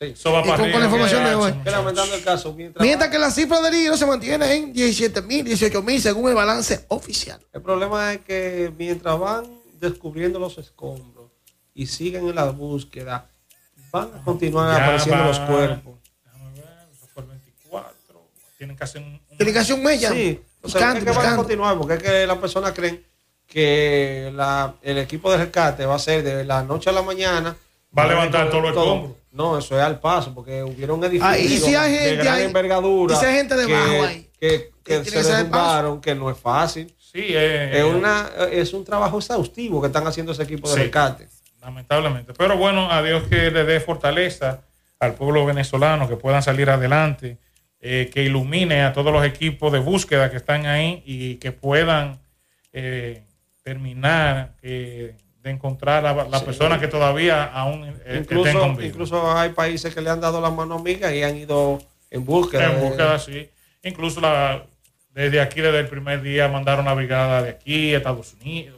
Sí. Eso va para con la información de hoy. Lamentando el caso. Mientras que la cifra del herido se mantiene en 17.000, 18.000 según el balance oficial. El problema es que mientras van descubriendo los escombros y siguen en la búsqueda, van a continuar apareciendo los cuerpos. Déjame ver, eso fue el 24. Tienen que hacer un mes ya. Sí, o sea, es que van a continuar porque es que las personas creen que el equipo de rescate va a ser de la noche a la mañana. Va a levantar todo el escombro. No, eso es al paso, porque hubieron edificios y si hay gente de gran envergadura. Y si hay gente debajo ahí. Que se derrumbaron, que no es fácil. Sí, es un trabajo exhaustivo que están haciendo ese equipo de rescate. Lamentablemente. Pero bueno, a Dios que le dé fortaleza al pueblo venezolano, que puedan salir adelante, que ilumine a todos los equipos de búsqueda que están ahí y que puedan terminar de encontrar a las personas que todavía aún estén con vida. Incluso hay países que le han dado la mano amiga y han ido en búsqueda. En búsqueda, sí. Incluso desde aquí, desde el primer día, mandaron la brigada de aquí, Estados Unidos,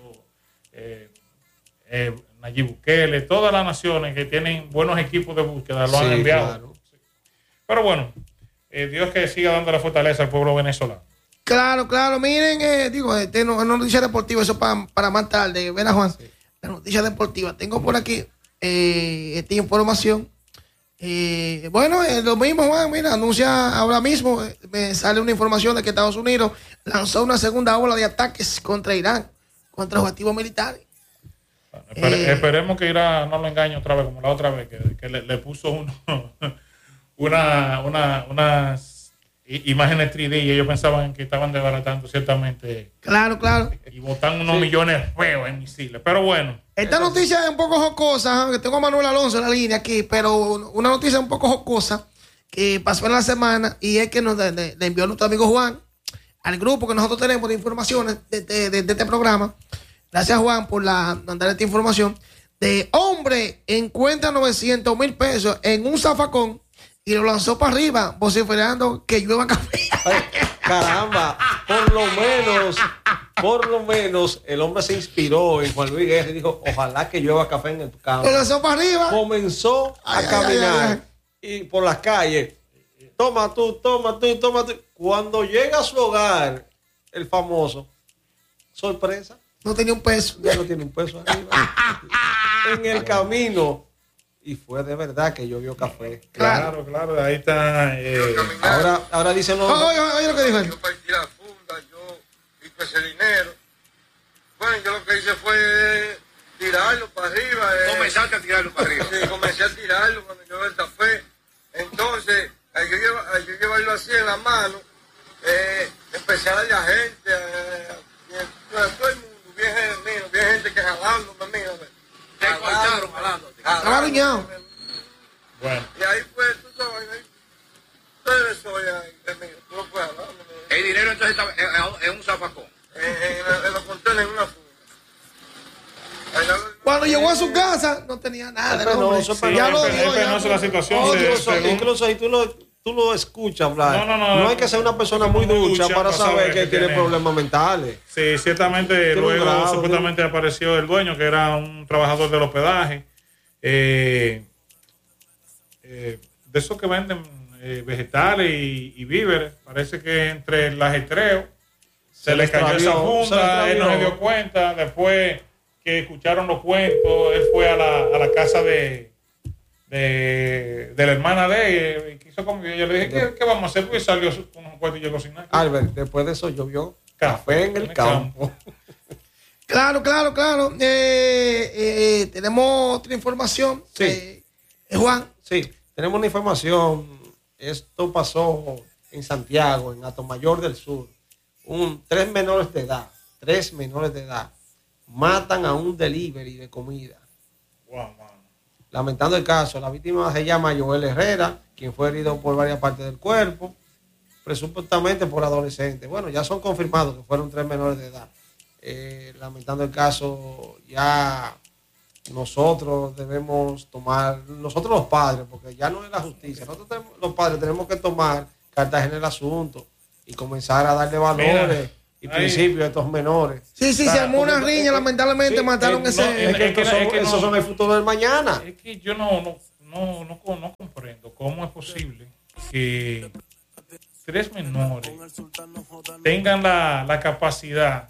Nayib Bukele, todas las naciones que tienen buenos equipos de búsqueda lo han enviado. Claro. Pero bueno, Dios que siga dando la fortaleza al pueblo venezolano. Claro, miren, una noticia deportiva, eso para más tarde, ¿verdad, Juan? Sí. La noticia deportiva, tengo por aquí esta información. Lo mismo, Juan, mira, anuncia ahora mismo, me sale una información de que Estados Unidos lanzó una segunda ola de ataques contra Irán, contra objetivos militares. Esperemos que Irán no lo engañe otra vez, como la otra vez, que le puso unas imágenes 3D y ellos pensaban que estaban desbaratando ciertamente. Claro. Y botan unos millones feos en misiles. Pero bueno. Esta noticia es un poco jocosa, que tengo a Manuel Alonso en la línea aquí, pero una noticia un poco jocosa que pasó en la semana y es que nos le envió a nuestro amigo Juan al grupo que nosotros tenemos de informaciones de este programa. Gracias, Juan, por mandar esta información. De hombre encuentra 900,000 pesos en un zafacón y lo lanzó para arriba, vociferando que llueva café. Ay, caramba, por lo menos el hombre se inspiró en Juan Luis Guerra y dijo, ojalá que llueva café en tu campo. Lo lanzó para arriba. Comenzó a caminar y por las calles. Toma tú. Cuando llega a su hogar, el famoso, sorpresa. No tenía un peso. Ya no tiene un peso arriba. En el camino. Y fue de verdad que llovió café. Claro, ahí está. Ahora dicen los... Oye lo que dijo él. Yo partí la funda, yo hice ese dinero. Bueno, yo lo que hice fue tirarlo para arriba. Comenzaste a tirarlo para arriba. Sí, comencé a tirarlo cuando llovió el café. Entonces, al yo llevarlo así en la mano, empecé a darle a gente, a todo el mundo, bien gente que jalándome, mírame. Te cortaron jalándote. Bueno. Y ahí fue, tú sabes, ustedes soy ahí, tú lo puedes hablar. El dinero entonces estaba en un zafacón. En los contenedores, en una funda. Cuando llegó a su casa, no tenía nada. Ya lo dijo. La situación. Incluso ahí tú lo escuchas hablar. No hay que ser una persona muy ducha para saber que tiene problemas mentales. Sí, ciertamente luego supuestamente apareció el dueño, que era un trabajador del hospedaje. De esos que venden vegetales y víveres. Parece que entre el ajetreo se le cayó esa funda, él no se dio cuenta. Después que escucharon los cuentos, él fue a la casa de la hermana de él y quiso convivir. Yo le dije, ¿qué vamos a hacer? Porque salió con unos cuentos y llegó sin nada. Albert, después de eso llovió café en el campo. Claro. Tenemos otra información. Sí. Juan. Sí, tenemos una información. Esto pasó en Santiago, en Atomayor del Sur. Tres menores de edad matan a un delivery de comida. Wow. Lamentando el caso, la víctima se llama Joel Herrera, quien fue herido por varias partes del cuerpo, presuntamente por adolescentes. Bueno, ya son confirmados que fueron tres menores de edad. Lamentando el caso, ya nosotros debemos tomar, nosotros los padres, porque ya no es la justicia, nosotros los padres tenemos que tomar cartas en el asunto y comenzar a darle valores y principios a estos menores. Sí, se armó una riña, lamentablemente mataron ese... Esos son el futuro del mañana. Es que yo no comprendo. cómo es posible que 3 menores tengan la capacidad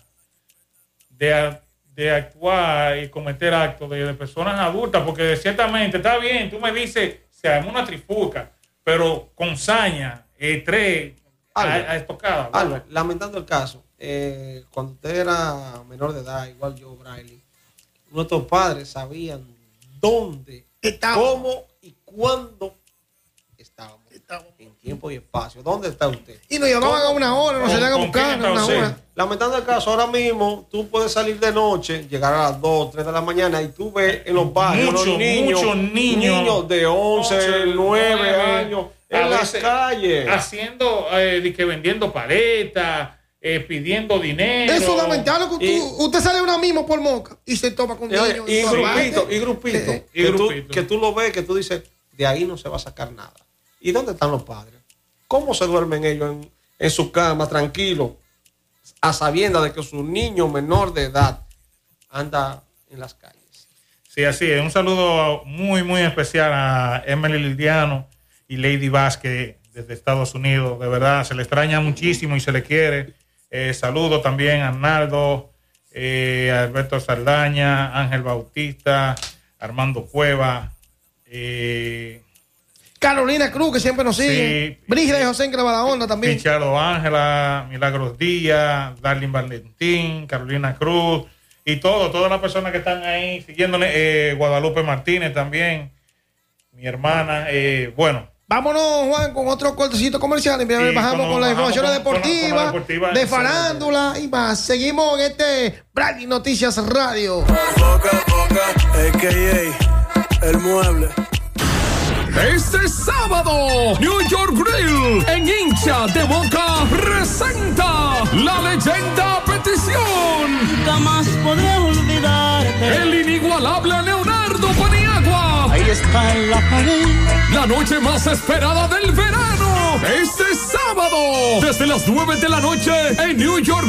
de actuar y cometer actos de personas adultas, porque ciertamente está bien, tú me dices, se armó una trifulca, pero con saña, 3 a estocada. Albert, lamentando el caso, cuando usted era menor de edad, igual yo, Braille, nuestros padres sabían dónde, cómo y cuándo estábamos. En tiempo y espacio. ¿Dónde está usted? Y nos llamaban a una hora, nos salían a buscar a una hora. Lamentando el caso, ahora mismo tú puedes salir de noche, llegar a las 2, 3 de la mañana y tú ves en los barrios muchos niños de 11, 9 años en las calles. Haciendo, vendiendo paletas, pidiendo dinero. Eso es lamentable. Usted sale ahora mismo por Moca y se toma con niños. Y grupito. Que tú lo ves, que tú dices, de ahí no se va a sacar nada. ¿Y dónde están los padres? ¿Cómo se duermen ellos en su cama, tranquilos, a sabiendas de que su niño menor de edad anda en las calles? Sí, así es. Un saludo muy, muy especial a Emily Lildiano y Lady Vázquez desde Estados Unidos. De verdad, se le extraña muchísimo y se le quiere. Saludo también a Arnaldo, a Alberto Saldaña, Ángel Bautista, Armando Cueva, Carolina Cruz, que siempre nos sigue. Sí, Brígida y José en Onda también. Pichardo Ángela, Milagros Díaz, Darlene Valentín, Carolina Cruz y todas las personas que están ahí siguiéndole. Guadalupe Martínez también, mi hermana. Bueno. Vámonos, Juan, con otro cortecito comercial. Y bajamos con las informaciones deportivas, de farándula y más. Seguimos en este Brady Noticias Radio. A.K.A. El Mueble. Este sábado, New York Grill en Hincha de Boca presenta la leyenda Petición. Nunca más podré olvidarte. El inigualable Leonardo Paniagua. Ahí está en la pared. La noche más esperada del verano. Este sábado, desde las 9 de la noche en New York